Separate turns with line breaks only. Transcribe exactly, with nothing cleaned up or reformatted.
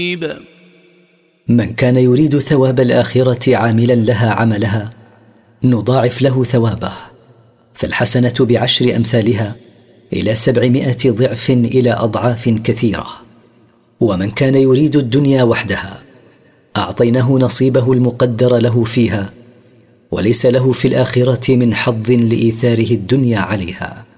من كان يريد ثواب الآخرة عاملا لها عملها نضاعف له ثوابه، فالحسنة بعشر أمثالها إلى سبعمائة ضعف إلى أضعاف كثيرة. ومن كان يريد الدنيا وحدها أعطيناه نصيبه المقدر له فيها، وليس له في الآخرة من حظ لإيثاره الدنيا عليها.